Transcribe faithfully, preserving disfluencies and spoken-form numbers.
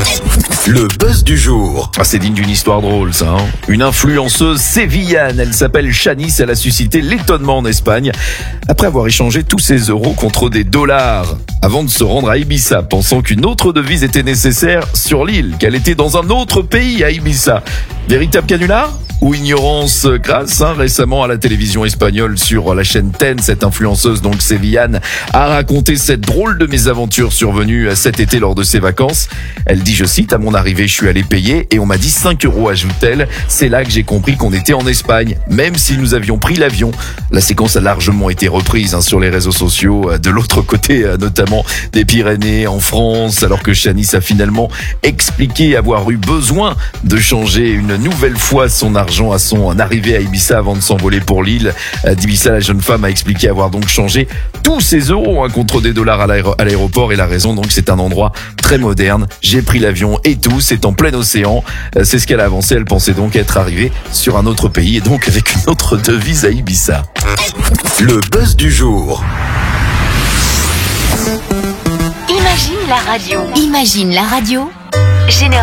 Le buzz du jour. Ah, c'est digne d'une histoire drôle, ça. Hein, une influenceuse sévillane, elle s'appelle Shanice, elle a suscité l'étonnement en Espagne après avoir échangé tous ses euros contre des dollars avant de se rendre à Ibiza, pensant qu'une autre devise était nécessaire sur l'île, qu'elle était dans un autre pays à Ibiza. Véritable canular ou ignorance crasse, hein, récemment à la télévision espagnole sur la chaîne dix, cette influenceuse donc sévillane a raconté cette drôle de mésaventure survenue cet été lors de ses vacances. Elle dit, je cite, à mon arrivée, je suis allé payer et on m'a dit cinq euros, ajoute-t-elle. C'est là que j'ai compris qu'on était en Espagne, même si nous avions pris l'avion. La séquence a largement été reprise hein, sur les réseaux sociaux, de l'autre côté notamment des Pyrénées, en France, alors que Shanice a finalement expliqué avoir eu besoin de changer une nouvelle fois son argent à son arrivée à Ibiza avant de s'envoler pour l'île d'Ibiza. La jeune femme a expliqué avoir donc changé tous ses euros hein, contre des dollars à l'aéro- à l'aéroport et la raison donc c'est un endroit très moderne. J'ai pris l'avion et tout, c'est en plein océan. C'est ce qu'elle a avancé. Elle pensait donc être arrivée sur un autre pays et donc avec une autre devise à Ibiza. Le buzz du jour. Imagine la radio. Imagine la radio. Génération